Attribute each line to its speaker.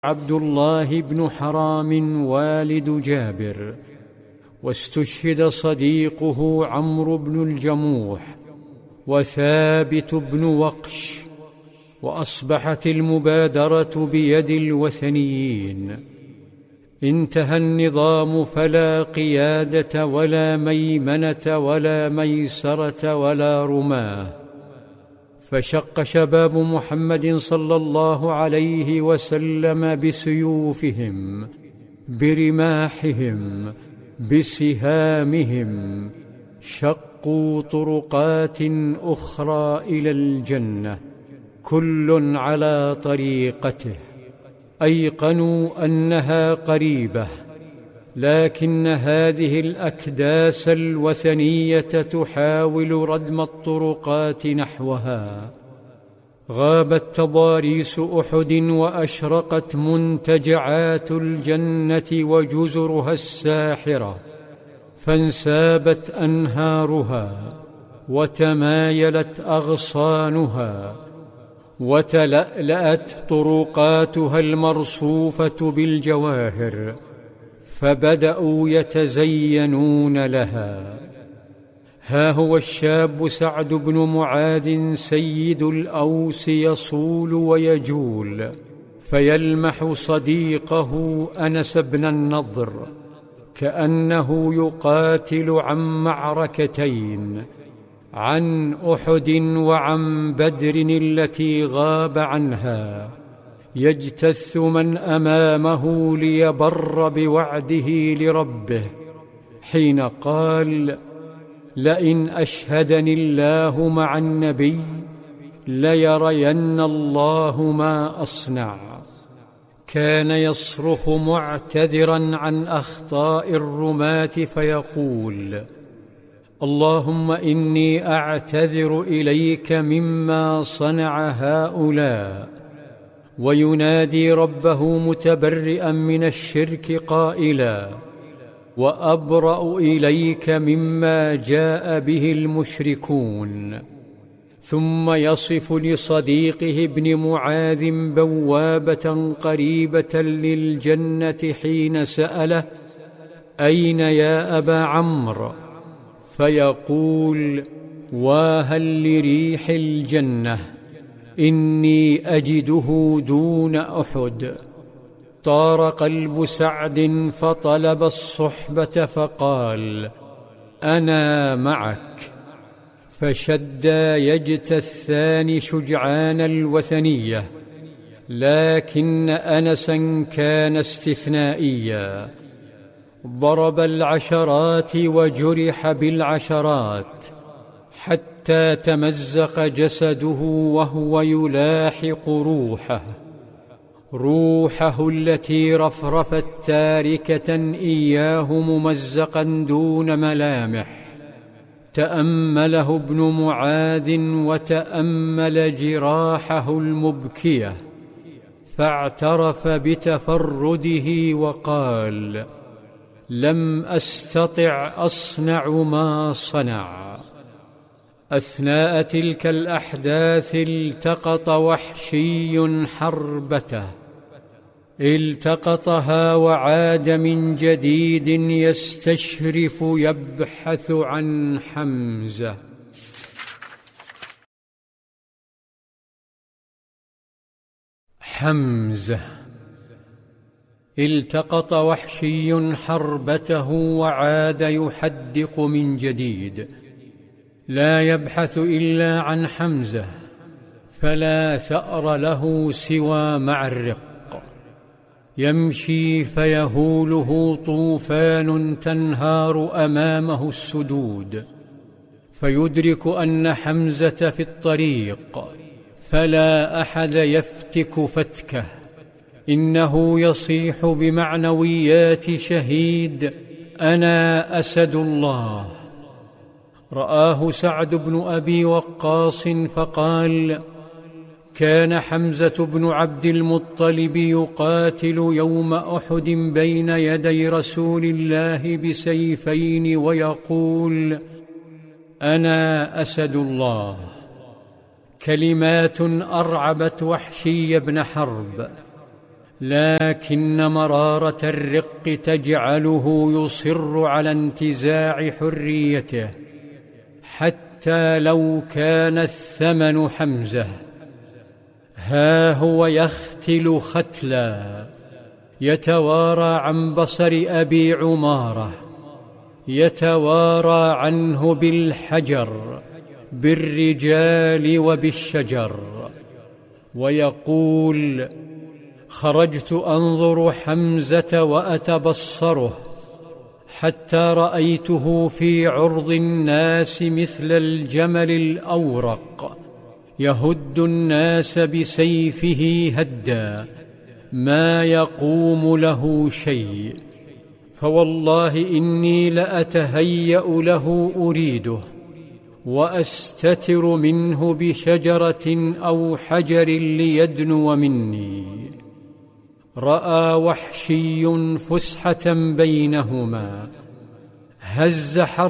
Speaker 1: عبد الله بن حرام والد جابر، واستشهد صديقه عمرو بن الجموح وثابت بن وقش، وأصبحت المبادرة بيد الوثنيين. انتهى النظام، فلا قيادة ولا ميمنة ولا ميسرة ولا رماه، فشق شباب محمد صلى الله عليه وسلم بسيوفهم، برماحهم، بسهامهم، شقوا طرقات أخرى إلى الجنة، كل على طريقته، أيقنوا أنها قريبة، لكن هذه الأكداس الوثنية تحاول ردم الطرقات نحوها. غابت تضاريس أحد، وأشرقت منتجعات الجنة وجزرها الساحرة، فانسابت أنهارها، وتمايلت أغصانها، وتلألأت طرقاتها المرصوفة بالجواهر، فبدأوا يتزينون لها. ها هو الشاب سعد بن معاذ سيد الأوس يصول ويجول، فيلمح صديقه أنس بن النضر كأنه يقاتل عن معركتين، عن أحد وعن بدر التي غاب عنها، يجتث من أمامه ليبر بوعده لربه، حين قال: لئن أشهدني الله مع النبي ليرين الله ما أصنع. كان يصرخ معتذرا عن أخطاء الرماة فيقول: اللهم إني أعتذر إليك مما صنع هؤلاء، وينادي ربه متبرئا من الشرك قائلا: وأبرأ إليك مما جاء به المشركون. ثم يصف لصديقه ابن معاذ بوابة قريبة للجنة حين سأله: أين يا أبا عمرو؟ فيقول: واهل لريح الجنة، إني أجده دون أحد. طار قلب سعد فطلب الصحبة، فقال: أنا معك. فشدا يجتثان شجعان الوثنية، لكن أنسا كان استثنائيا، ضرب العشرات وجرح بالعشرات، حتى تمزق جسده وهو يلاحق روحه التي رفرفت تاركة إياه ممزقا دون ملامح. تأمله ابن معاذ وتأمل جراحه المبكية، فاعترف بتفرده وقال: لم أستطع أصنع ما صنع. أثناء تلك الأحداث التقط وحشي حربته، التقطها وعاد من جديد يستشرف يبحث عن حمزة. حمزة التقط وحشي حربته وعاد يحدق من جديد، لا يبحث إلا عن حمزة، فلا ثأر له سوى معرق. يمشي فيهوله طوفان تنهار أمامه السدود، فيدرك أن حمزة في الطريق، فلا أحد يفتك فتكه. إنه يصيح بمعنويات شهيد: أنا أسد الله. رآه سعد بن أبي وقاص فقال: كان حمزة بن عبد المطلب يقاتل يوم أحد بين يدي رسول الله بسيفين ويقول: أنا أسد الله. كلمات أرعبت وحشي بن حرب، لكن مرارة الرق تجعله يصر على انتزاع حريته، حتى لو كان الثمن حمزة. ها هو يختل ختلا، يتوارى عن بصر أبي عمارة، يتوارى عنه بالحجر، بالرجال وبالشجر، ويقول: خرجت أنظر حمزة وأتبصره، حتى رأيته في عرض الناس مثل الجمل الأورق، يهد الناس بسيفه هدا، ما يقوم له شيء. فوالله إني لأتهيأ له أريده، وأستتر منه بشجرة أو حجر ليدنو مني. رأى وحشي فسحة بينهما، هز